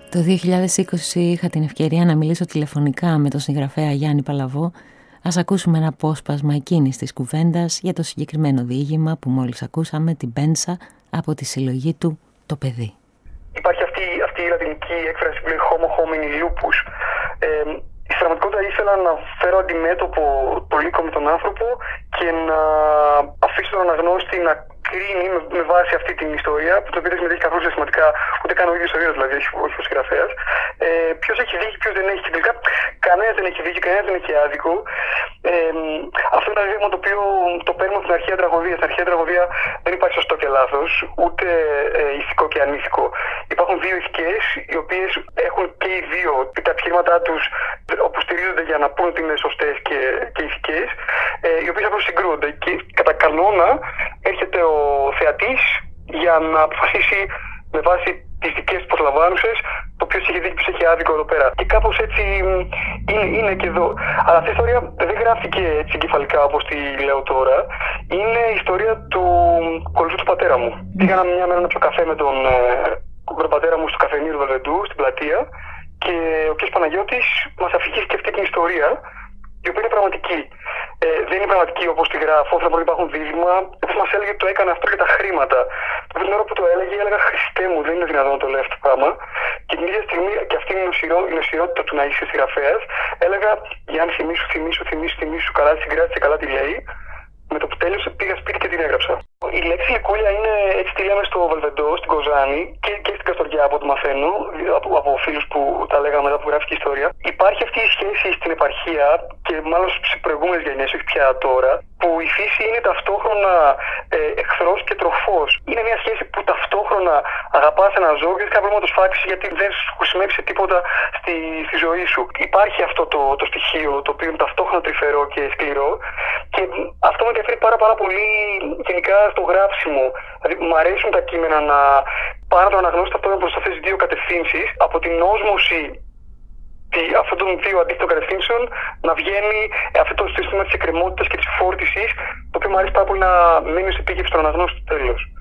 Το 2020 είχα την ευκαιρία να μιλήσω τηλεφωνικά με τον συγγραφέα Γιάννη Παλαβό. Ας ακούσουμε ένα απόσπασμα εκείνης της κουβέντας για το συγκεκριμένο διήγημα που μόλις ακούσαμε, την Πέντσα, από τη συλλογή του «Το παιδί». Υπάρχει αυτή η λατινική έκφραση που λέει «homo homini lupus». Στην πραγματικότητα ήθελα να φέρω αντιμέτωπο το λύκο με τον άνθρωπο και να αφήσω τον αναγνώστη να κρίνει με βάση αυτή την ιστορία, που το οποίο δεν συμμετέχει καθόλου συστηματικά, ούτε καν ο ίδιος ο ίδιος, δηλαδή, όχι ο συγγραφέας. Ποιος έχει δίκιο, ποιος δεν έχει. Και τελικά κανένας δεν έχει δίκιο, κανένας δεν έχει άδικο. Αυτό είναι ένα ζήτημα το οποίο το παίρνουμε από την αρχαία τραγωδία. Στην αρχαία τραγωδία δεν υπάρχει σωστό και λάθος, ούτε ηθικό και ανήθικο. Υπάρχουν δύο ηθικές, οι οποίες έχουν και οι δύο τα επιχειρήματά τους όπου στηρίζονται για να πούν ότι είναι σωστές και ηθικές, οι οποίες απλώς συγκρούονται. Και κατά κανόνα έρχεται ο θεατής για να αποφασίσει με βάση τις δικές του προσλαμβάνουσες το ποιος έχει δίκιο, ποιος έχει άδικο εδώ πέρα. Και κάπως έτσι είναι και εδώ. Αλλά αυτή η ιστορία δεν γράφτηκε έτσι εγκεφαλικά όπως τη λέω τώρα. Είναι η ιστορία του κολλητού του πατέρα μου. Πήγα μια μέρα να πιω καφέ με τον πατέρα μου στο καφενείο του Βελβεντού, στην πλατεία, και ο κ. Παναγιώτης μας αφηγήθηκε αυτή την ιστορία, η οποία είναι πραγματική. Δεν είναι πραγματική όπως τη γράφω, θέλω να πω υπάρχουν δίλημα. Μας έλεγε ότι το έκανε αυτό για τα χρήματα. Την ώρα που το έλεγα Χριστέ μου, δεν είναι δυνατόν να το λέω αυτό το πράγμα. Και την ίδια στιγμή, και αυτή είναι η νοσηρότητα του να είσαι συγγραφέας, έλεγα Γιάννη, θυμίσου, καλά τη συγκράτησε, καλά τη λέει. Με το που τέλειωσε πήγα σπίτι και την έγραψα. Η λέξη λικούλια είναι, έτσι τη λέμε στο Βελβεντό, στην Κοζάνη και στην Καστοριά από ό,τι μαθαίνω, από φίλους που τα λέγαμε μετά που γράφει η ιστορία. Υπάρχει αυτή η σχέση στην επαρχία και μάλλον στις προηγούμενες γενιές, όχι πια τώρα, που η φύση είναι ταυτόχρονα εχθρός και τροφός. Είναι μια σχέση που ταυτόχρονα αγαπάς ένα ζώο και δεν έχει πρόβλημα να το σφάξεις γιατί δεν σου χρησιμεύσει τίποτα στη ζωή σου. Υπάρχει αυτό το στοιχείο το οποίο είναι ταυτόχρονα τρυφερό και σκληρό και αυτό με ενδιαφέρει πάρα πολύ γενικά στο γράψιμο. Δηλαδή μου αρέσουν τα κείμενα να πάνε το αναγνώστη ταυτόχρονα προς αυτές τις δύο κατευθύνσεις, από την όσμωση αυτών των δύο αντίθετων κατευθύνσεων να βγαίνει αυτό το σύστημα της εκκρεμότητας και της φόρτισης, το οποίο μου αρέσει πάρα πολύ να μείνει σε επίκευση στον αναγνώστη στο τέλος.